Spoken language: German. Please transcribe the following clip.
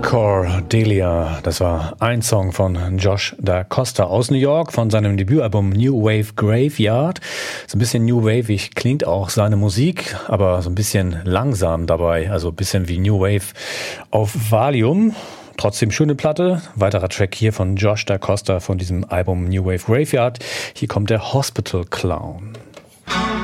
Delia, das war ein Song von Josh Da Costa aus New York von seinem Debütalbum New Wave Graveyard. So ein bisschen New Wave-ig klingt auch seine Musik, aber so ein bisschen langsam dabei, also ein bisschen wie New Wave auf Valium. Trotzdem schöne Platte. Weiterer Track hier von Josh Da Costa von diesem Album New Wave Graveyard. Hier kommt der Hospital Clown.